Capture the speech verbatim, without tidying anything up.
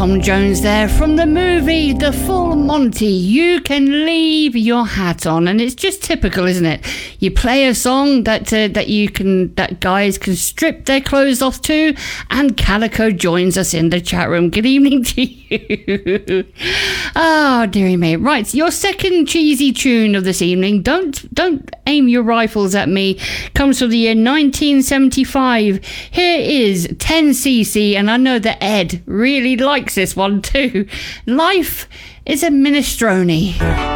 Tom Jones there from the movie The Full Monty. You can leave your hat on, and it's just typical, isn't it? You play a song that uh, that you can that guys can strip their clothes off to, and Calico joins us in the chat room. Good evening to you. Oh, dearie me. Right, your second cheesy tune of this evening. Don't don't aim your rifles at me. Comes from the year nineteen seventy-five. Here is ten C C, and I know that Ed really likes this one too. Life is a minestrone.